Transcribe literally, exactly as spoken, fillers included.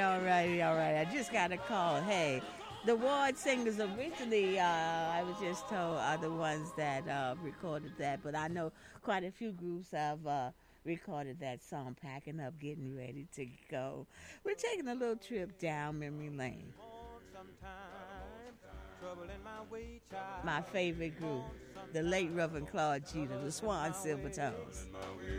all righty, all right. I just got a call. Hey, the Ward singers originally, uh, I was just told, are the ones that uh, recorded that. But I know quite a few groups have uh, recorded that song, Packing Up, Getting Ready to Go. We're taking a little trip down memory lane. My favorite group, the late Reverend Claude Jeter, the Swan Silvertones.